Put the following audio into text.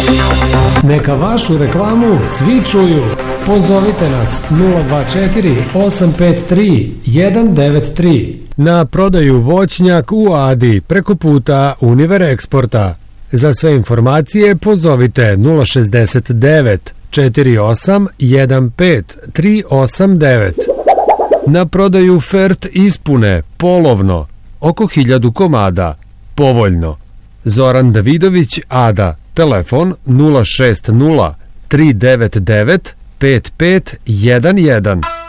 Neka vašu reklamu svi čuju. Pozovite nas 024 853 193. Na prodaju voćnjak u Adi preko puta Univer Eksporta. Za sve informacije pozovite 069 48 15 389. Na prodaju fert ispune polovno oko 1000 komada. Povoljno. Zoran Davidović, Ada. Telefon 060 399 5511.